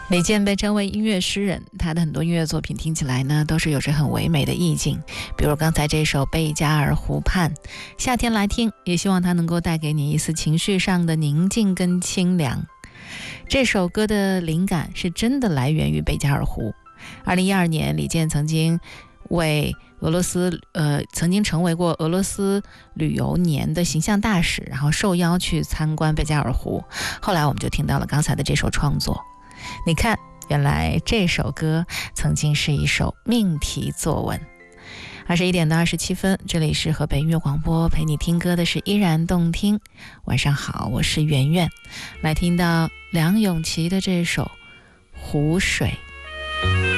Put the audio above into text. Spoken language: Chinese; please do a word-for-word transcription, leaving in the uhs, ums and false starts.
李健被称为音乐诗人，他的很多音乐作品听起来呢都是有着很唯美的意境，比如刚才这首《贝加尔湖畔》，夏天来听，也希望它能够带给你一丝情绪上的宁静跟清凉。这首歌的灵感是真的来源于贝加尔湖。二零一二年，李健曾经为俄罗斯呃，曾经成为过俄罗斯旅游年的形象大使，然后受邀去参观贝加尔湖。后来我们就听到了刚才的这首创作。你看，原来这首歌曾经是一首命题作文。二十一点到二十七分，这里是河北音乐广播，陪你听歌的是依然动听。晚上好，我是圆圆，来听到梁咏琪的这首《湖水》。